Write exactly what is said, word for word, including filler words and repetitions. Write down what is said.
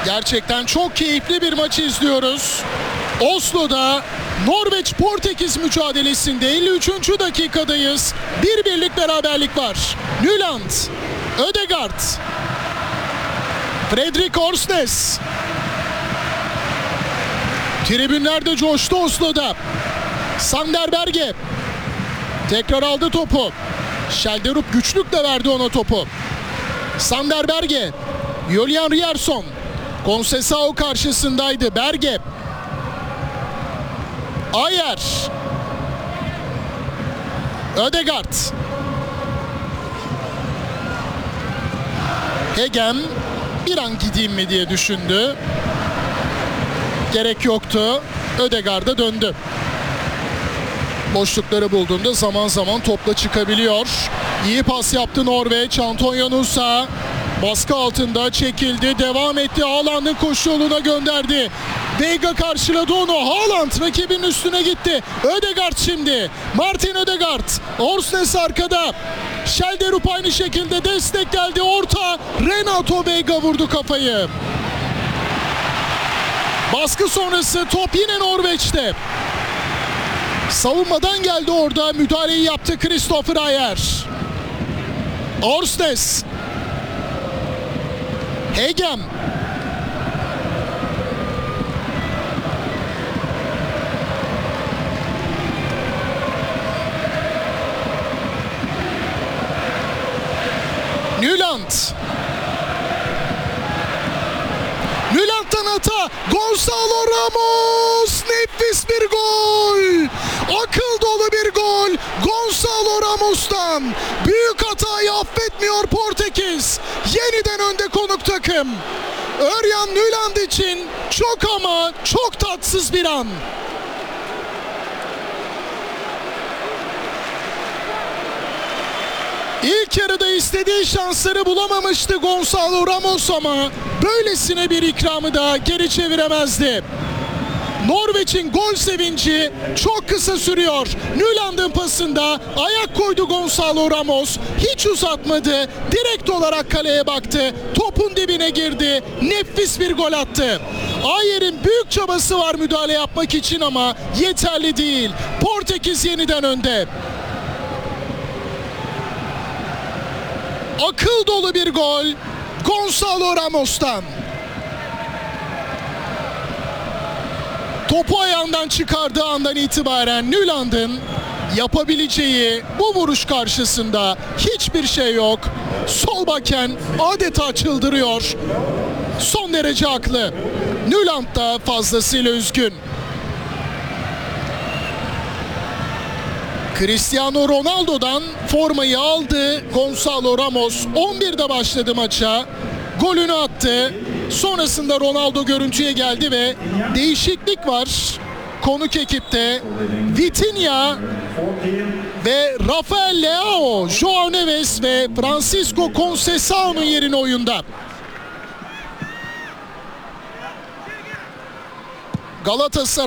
Gerçekten çok keyifli bir maç izliyoruz. Oslo'da Norveç-Portekiz mücadelesinde elli üçüncü dakikadayız. Bir birlik beraberlik var. Nyland, Ødegaard, Fredrik Orsnes. Tribünlerde coştu Oslo'da. Sander Berge tekrar aldı topu. Şelderup güçlükle verdi ona topu. Sander Berge, Julian Rierson, Conceição karşısındaydı. Berge, Ayer, Ødegaard, Hegem bir an gideyim mi diye düşündü. Gerek yoktu. Ødegaard'a döndü. Boşlukları bulduğunda zaman zaman topla çıkabiliyor. İyi pas yaptı Norveç. Antonio Nusa baskı altında çekildi. Devam etti. Haaland'ın koşu yoluna gönderdi. Veiga karşıladı onu. Haaland rakibinin üstüne gitti. Ødegaard şimdi. Martin Ødegaard. Orsnes arkada. Şelderup aynı şekilde destek geldi. Orta. Renato Veiga vurdu kafayı. Baskı sonrası top yine Norveç'te. Savunmadan geldi orada. Müdahaleyi yaptı Christopher Ayer. Orsnes. Hegem. Nyland. Nyland'dan hata. Gonçalo Ramos. Nefis bir gol. Akıl dolu bir gol. Gonçalo Ramos'tan. Büyük hatayı affetmiyor Portekiz. Yeniden önde konuk takım. Örjan Nyland için çok ama çok tatsız bir an. İlk yarıda istediği şansları bulamamıştı Gonçalo Ramos ama böylesine bir ikramı da geri çeviremezdi. Norveç'in gol sevinci çok kısa sürüyor. Nyland'ın pasında ayak koydu Gonçalo Ramos. Hiç uzatmadı. Direkt olarak kaleye baktı. Topun dibine girdi. Nefis bir gol attı. Ayer'in büyük çabası var müdahale yapmak için ama yeterli değil. Portekiz yeniden önde. Akıl dolu bir gol Gonçalo Ramos'tan. Topu ayağından çıkardığı andan itibaren Nyland'ın yapabileceği bu vuruş karşısında hiçbir şey yok. Solbakken adeta çıldırıyor. Son derece haklı. Nyland da fazlasıyla üzgün. Cristiano Ronaldo'dan formayı aldı Gonçalo Ramos. on birde başladı maça. Golünü attı. Sonrasında Ronaldo görüntüye geldi ve değişiklik var konuk ekipte. Vitinha ve Rafael Leao, Joao Neves ve Francisco Conceição'nun yerine oyunda. Galatasaray